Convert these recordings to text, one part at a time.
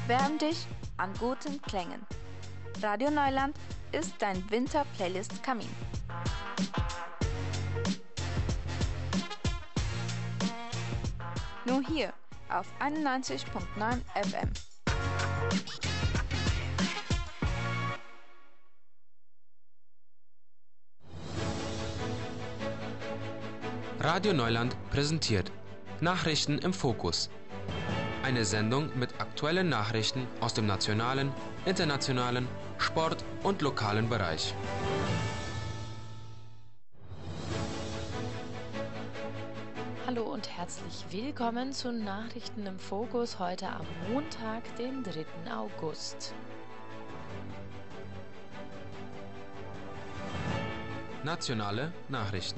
Wärm dich an guten Klängen. Radio Neuland ist dein Winter-Playlist-Kamin. Nur hier auf 91.9 FM. Radio Neuland präsentiert Nachrichten im Fokus. Eine Sendung mit aktuellen Nachrichten aus dem nationalen, internationalen, Sport- und lokalen Bereich. Hallo und herzlich willkommen zu Nachrichten im Fokus heute am Montag, den 3. August. Nationale Nachrichten.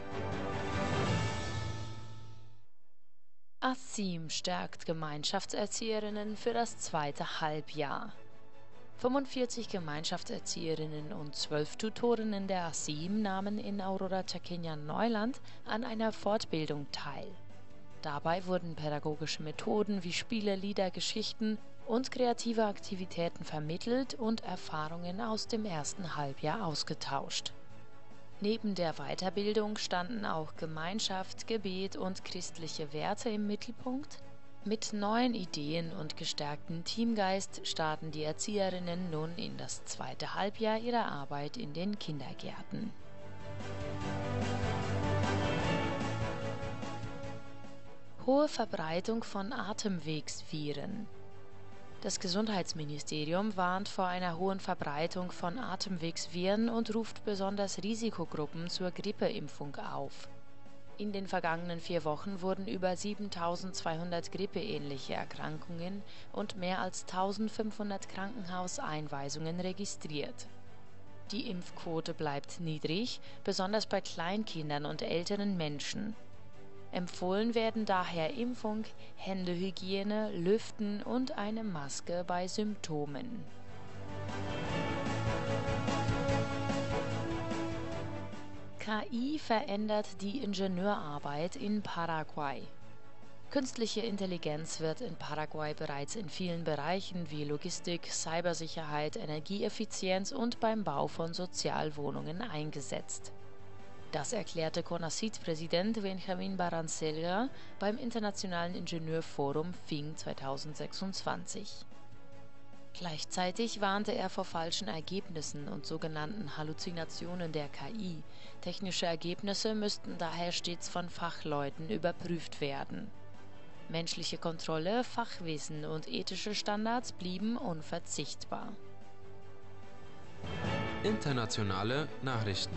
ASIM stärkt Gemeinschaftserzieherinnen für das zweite Halbjahr. 45 Gemeinschaftserzieherinnen und 12 Tutorinnen der ASIM nahmen in Aurora Chaqueña Neuland an einer Fortbildung teil. Dabei wurden pädagogische Methoden wie Spiele, Lieder, Geschichten und kreative Aktivitäten vermittelt und Erfahrungen aus dem ersten Halbjahr ausgetauscht. Neben der Weiterbildung standen auch Gemeinschaft, Gebet und christliche Werte im Mittelpunkt. Mit neuen Ideen und gestärktem Teamgeist starten die Erzieherinnen nun in das zweite Halbjahr ihrer Arbeit in den Kindergärten. Hohe Verbreitung von Atemwegsviren. Das Gesundheitsministerium warnt vor einer hohen Verbreitung von Atemwegsviren und ruft besonders Risikogruppen zur Grippeimpfung auf. In den vergangenen 4 Wochen wurden über 7.200 grippeähnliche Erkrankungen und mehr als 1.500 Krankenhauseinweisungen registriert. Die Impfquote bleibt niedrig, besonders bei Kleinkindern und älteren Menschen. Empfohlen werden daher Impfung, Händehygiene, Lüften und eine Maske bei Symptomen. KI verändert die Ingenieurarbeit in Paraguay. Künstliche Intelligenz wird in Paraguay bereits in vielen Bereichen wie Logistik, Cybersicherheit, Energieeffizienz und beim Bau von Sozialwohnungen eingesetzt. Das erklärte CONACYT-Präsident Benjamin Barrancelga beim Internationalen Ingenieurforum FIN 2026. Gleichzeitig warnte er vor falschen Ergebnissen und sogenannten Halluzinationen der KI. Technische Ergebnisse müssten daher stets von Fachleuten überprüft werden. Menschliche Kontrolle, Fachwissen und ethische Standards blieben unverzichtbar. Internationale Nachrichten.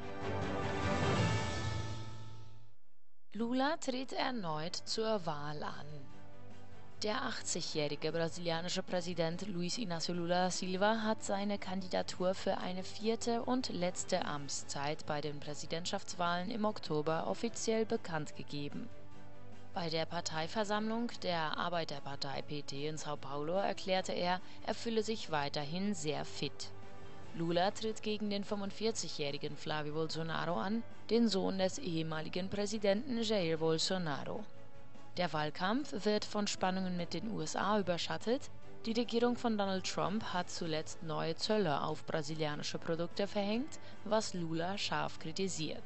Lula tritt erneut zur Wahl an. Der 80-jährige brasilianische Präsident Luiz Inácio Lula da Silva hat seine Kandidatur für eine 4. und letzte Amtszeit bei den Präsidentschaftswahlen im Oktober offiziell bekannt gegeben. Bei der Parteiversammlung der Arbeiterpartei PT in São Paulo erklärte er, er fühle sich weiterhin sehr fit. Lula tritt gegen den 45-jährigen Flávio Bolsonaro an, den Sohn des ehemaligen Präsidenten Jair Bolsonaro. Der Wahlkampf wird von Spannungen mit den USA überschattet. Die Regierung von Donald Trump hat zuletzt neue Zölle auf brasilianische Produkte verhängt, was Lula scharf kritisiert.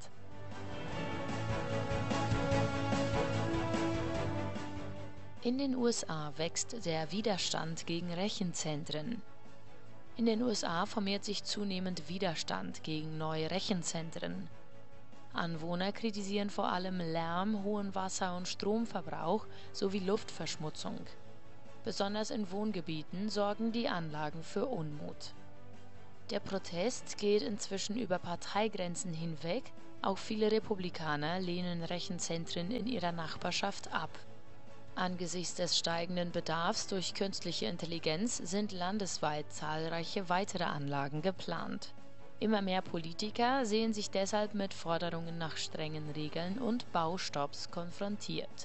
In den USA wächst der Widerstand gegen Rechenzentren. In den USA formiert sich zunehmend Widerstand gegen neue Rechenzentren. Anwohner kritisieren vor allem Lärm, hohen Wasser- und Stromverbrauch sowie Luftverschmutzung. Besonders in Wohngebieten sorgen die Anlagen für Unmut. Der Protest geht inzwischen über Parteigrenzen hinweg, auch viele Republikaner lehnen Rechenzentren in ihrer Nachbarschaft ab. Angesichts des steigenden Bedarfs durch künstliche Intelligenz sind landesweit zahlreiche weitere Anlagen geplant. Immer mehr Politiker sehen sich deshalb mit Forderungen nach strengen Regeln und Baustopps konfrontiert.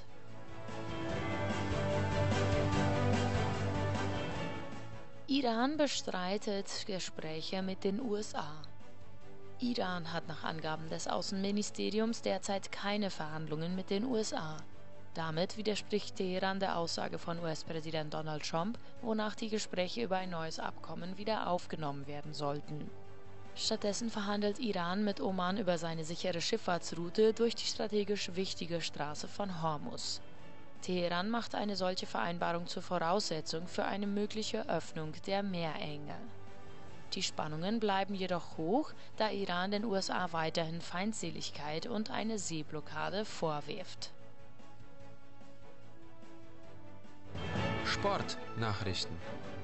Iran bestreitet Gespräche mit den USA. Iran hat nach Angaben des Außenministeriums derzeit keine Verhandlungen mit den USA. Damit widerspricht Teheran der Aussage von US-Präsident Donald Trump, wonach die Gespräche über ein neues Abkommen wieder aufgenommen werden sollten. Stattdessen verhandelt Iran mit Oman über seine sichere Schifffahrtsroute durch die strategisch wichtige Straße von Hormuz. Teheran macht eine solche Vereinbarung zur Voraussetzung für eine mögliche Öffnung der Meerenge. Die Spannungen bleiben jedoch hoch, da Iran den USA weiterhin Feindseligkeit und eine Seeblockade vorwirft. Sportnachrichten.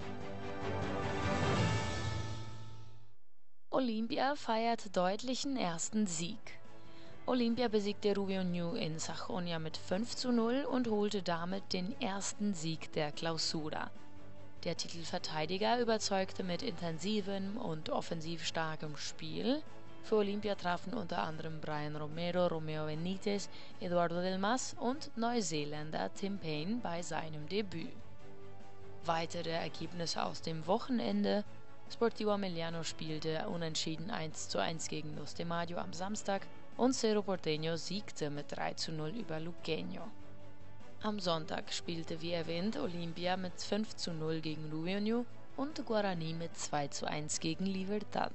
Olympia feiert deutlichen ersten Sieg. Olympia besiegte Rubio Ñu in Sajonia mit 5:0 und holte damit den ersten Sieg der Clausura. Der Titelverteidiger überzeugte mit intensivem und offensiv starkem Spiel. Für Olympia trafen unter anderem Brian Romero, Romeo Benitez, Eduardo Del Mas und Neuseeländer Tim Payne bei seinem Debüt. Weitere Ergebnisse aus dem Wochenende: Sportivo Emiliano spielte unentschieden 1:1 gegen Los de Mayo am Samstag und Cerro Porteño siegte mit 3:0 über Luqueño. Am Sonntag spielte wie erwähnt Olympia mit 5:0 gegen Rubio Ñu und Guarani mit 2:1 gegen Libertad.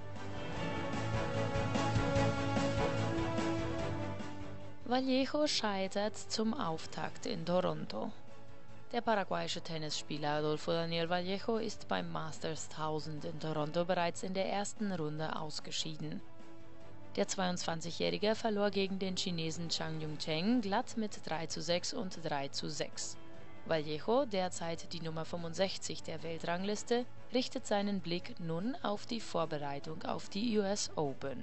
Vallejo scheitert zum Auftakt in Toronto. Der paraguayische Tennisspieler Adolfo Daniel Vallejo ist beim Masters 1000 in Toronto bereits in der ersten Runde ausgeschieden. Der 22-Jährige verlor gegen den Chinesen Zhang Yongcheng glatt mit 3:6 und 3:6. Vallejo, derzeit die Nummer 65 der Weltrangliste, richtet seinen Blick nun auf die Vorbereitung auf die US Open.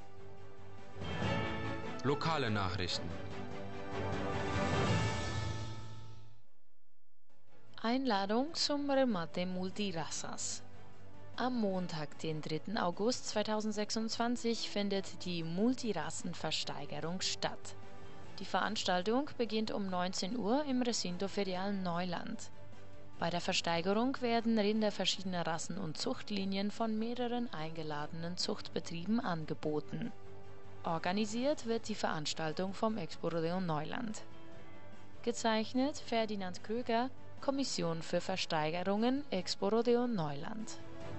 Lokale Nachrichten. Einladung zum Remate Multirazas. Am Montag, den 3. August 2026, findet die Multirassenversteigerung statt. Die Veranstaltung beginnt um 19 Uhr im Recinto Ferial Neuland. Bei der Versteigerung werden Rinder verschiedener Rassen und Zuchtlinien von mehreren eingeladenen Zuchtbetrieben angeboten. Organisiert wird die Veranstaltung vom Expo-Rodeo Neuland. Gezeichnet Ferdinand Kröger, Kommission für Versteigerungen, Expo-Rodeo Neuland.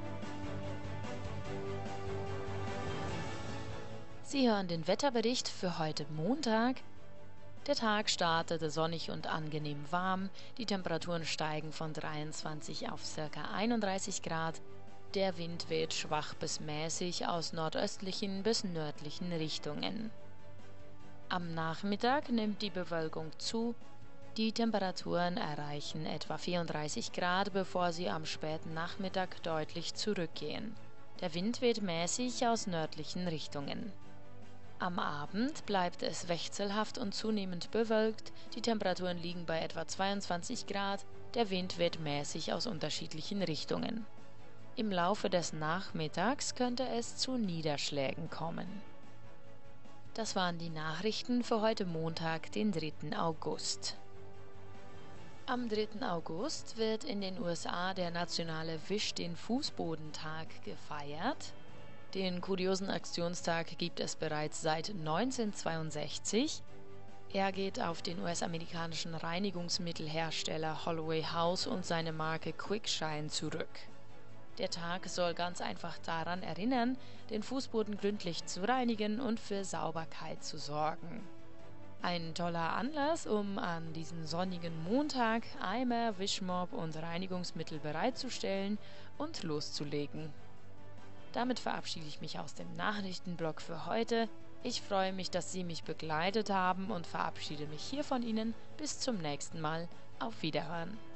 Sie hören den Wetterbericht für heute Montag. Der Tag startete sonnig und angenehm warm. Die Temperaturen steigen von 23 auf ca. 31 Grad. Der Wind weht schwach bis mäßig aus nordöstlichen bis nördlichen Richtungen. Am Nachmittag nimmt die Bewölkung zu. Die Temperaturen erreichen etwa 34 Grad, bevor sie am späten Nachmittag deutlich zurückgehen. Der Wind weht mäßig aus nördlichen Richtungen. Am Abend bleibt es wechselhaft und zunehmend bewölkt, die Temperaturen liegen bei etwa 22 Grad, der Wind weht mäßig aus unterschiedlichen Richtungen. Im Laufe des Nachmittags könnte es zu Niederschlägen kommen. Das waren die Nachrichten für heute Montag, den 3. August. Am 3. August wird in den USA der nationale Wisch den Fußbodentag gefeiert. Den kuriosen Aktionstag gibt es bereits seit 1962. Er geht auf den US-amerikanischen Reinigungsmittelhersteller Holloway House und seine Marke Quickshine zurück. Der Tag soll ganz einfach daran erinnern, den Fußboden gründlich zu reinigen und für Sauberkeit zu sorgen. Ein toller Anlass, um an diesem sonnigen Montag Eimer, Wischmopp und Reinigungsmittel bereitzustellen und loszulegen. Damit verabschiede ich mich aus dem Nachrichtenblock für heute. Ich freue mich, dass Sie mich begleitet haben und verabschiede mich hier von Ihnen. Bis zum nächsten Mal. Auf Wiederhören.